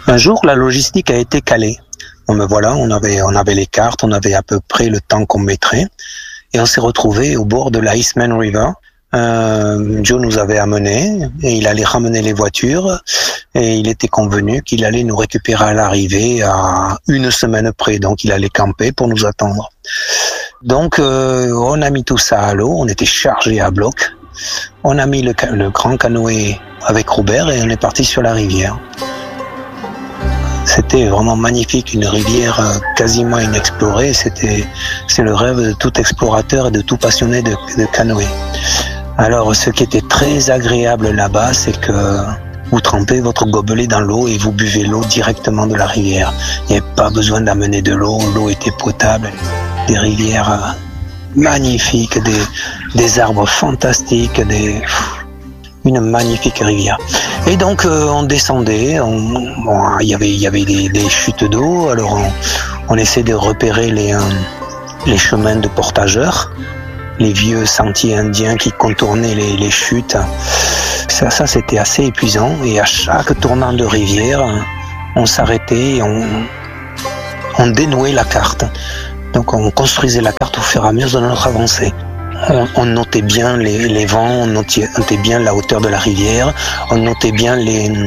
Un jour, la logistique a été calée. Bon, ben voilà, on avait les cartes, on avait à peu près le temps qu'on mettrait, et on s'est retrouvé au bord de la Eastman River. Joe nous avait amenés et il allait ramener les voitures et il était convenu qu'il allait nous récupérer à l'arrivée à 1 semaine près, donc il allait camper pour nous attendre. Donc on a mis tout ça à l'eau, on était chargés à bloc, on a mis le grand canoë avec Robert et on est parti sur la rivière. C'était vraiment magnifique, une rivière quasiment inexplorée, c'est le rêve de tout explorateur et de tout passionné de canoë. Alors, ce qui était très agréable là-bas, c'est que vous trempez votre gobelet dans l'eau et vous buvez l'eau directement de la rivière. Il n'y avait pas besoin d'amener de l'eau était potable. Des rivières magnifiques, des arbres fantastiques, une magnifique rivière. Et donc, on descendait, il y avait des chutes d'eau, alors on essaie de repérer les chemins de portageurs, les vieux sentiers indiens qui contournaient les chutes. Ça c'était assez épuisant et à chaque tournant de rivière, on s'arrêtait et on dénouait la carte. Donc on construisait la carte au fur et à mesure de notre avancée. On notait bien les vents, on notait bien la hauteur de la rivière, on notait bien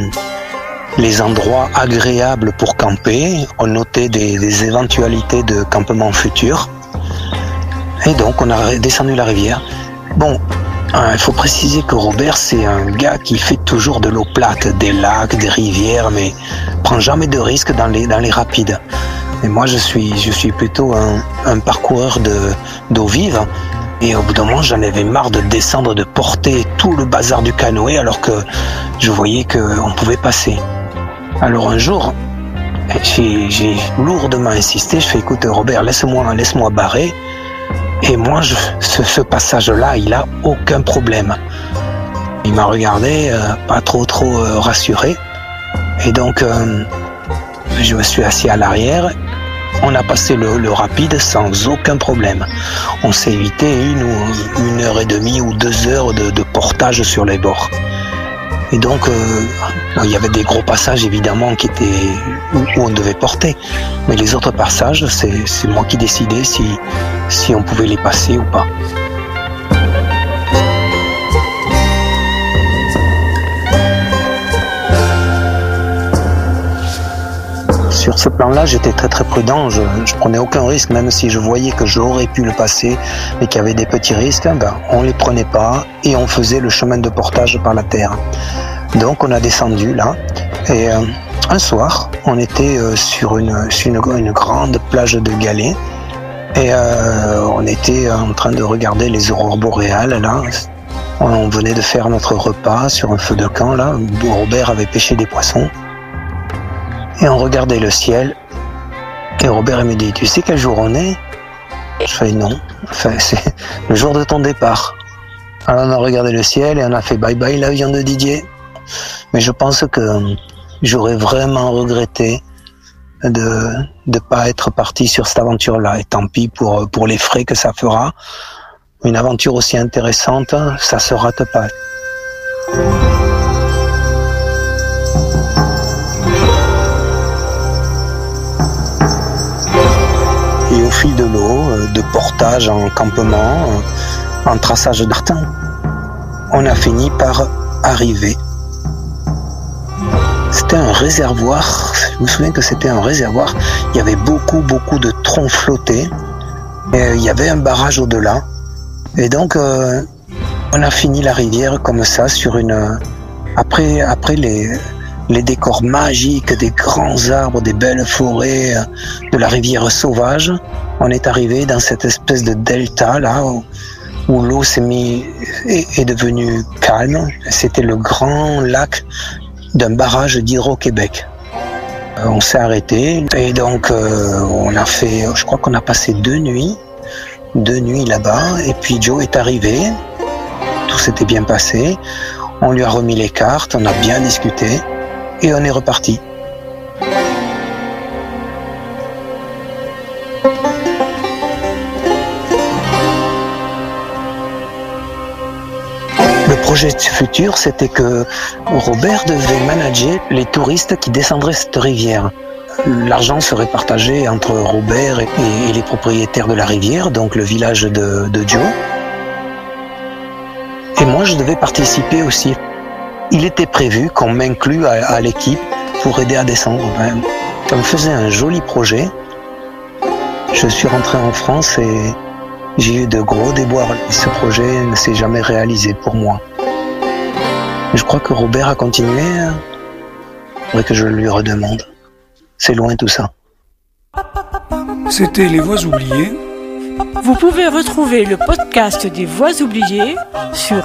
les endroits agréables pour camper, on notait des éventualités de campement futurs. Et donc on a descendu la rivière. Bon, il faut préciser que Robert, c'est un gars qui fait toujours de l'eau plate, des lacs, des rivières, mais prend jamais de risques dans les rapides. Et moi, je suis plutôt un parcoureur d'eau vive. Et au bout d'un moment, j'en avais marre de descendre, de porter tout le bazar du canoë, alors que je voyais qu'on pouvait passer. Alors un jour, j'ai lourdement insisté. Je fais, écoute Robert, laisse-moi barrer. Et moi, ce passage-là, il a aucun problème. Il m'a regardé, pas trop rassuré. Et donc, je me suis assis à l'arrière. On a passé le rapide sans aucun problème. On s'est évité 1h30 ou 2 heures de portage sur les bords. Et donc, il y avait des gros passages évidemment où on devait porter. Mais les autres passages, c'est moi qui décidais si on pouvait les passer ou pas. Sur ce plan-là, j'étais très très prudent, je prenais aucun risque, même si je voyais que j'aurais pu le passer et qu'il y avait des petits risques, on les prenait pas et on faisait le chemin de portage par la terre. Donc on a descendu là et un soir, on était sur une grande plage de galets et on était en train de regarder les aurores boréales là. On venait de faire notre repas sur un feu de camp là, où Robert avait pêché des poissons. Et on regardait le ciel, et Robert me dit, tu sais quel jour on est? Je fais non, c'est le jour de ton départ. Alors on a regardé le ciel et on a fait bye bye l'avion de Didier. Mais je pense que j'aurais vraiment regretté de pas être parti sur cette aventure-là. Et tant pis pour les frais que ça fera. Une aventure aussi intéressante, ça se rate pas. Et au fil de l'eau, de portage en campement, en traçage d'artin, on a fini par arriver. C'était un réservoir, je me souviens que c'était un réservoir, il y avait beaucoup de troncs flottés, et il y avait un barrage au-delà. Et donc, on a fini la rivière comme ça, après les décors magiques des grands arbres, des belles forêts, de la rivière sauvage, on est arrivé dans cette espèce de delta là où l'eau est devenue calme. C'était le grand lac d'un barrage d'Hydro-Québec. On s'est arrêté et donc je crois qu'on a passé 2 nuits là-bas et puis Joe est arrivé, tout s'était bien passé, on lui a remis les cartes, on a bien discuté. Et on est reparti. Le projet futur, c'était que Robert devait manager les touristes qui descendraient cette rivière. L'argent serait partagé entre Robert et les propriétaires de la rivière, donc le village de Joe. Et moi, je devais participer aussi. Il était prévu qu'on m'inclue à l'équipe pour aider à descendre. Ça me faisait un joli projet. Je suis rentré en France et j'ai eu de gros déboires. Ce projet ne s'est jamais réalisé pour moi. Je crois que Robert a continué. Il faudrait que je lui redemande. C'est loin tout ça. C'était Les Voix oubliées. Vous pouvez retrouver le podcast des Voix oubliées sur